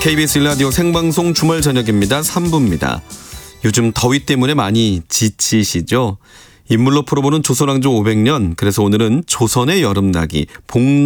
KBS 1라디오 생방송 주말 저녁입니다. 3부입니다. 요즘 더위 때문에 많이 지치시죠? 인물로 풀어보는 조선왕조 500년. 그래서 오늘은 조선의 여름나기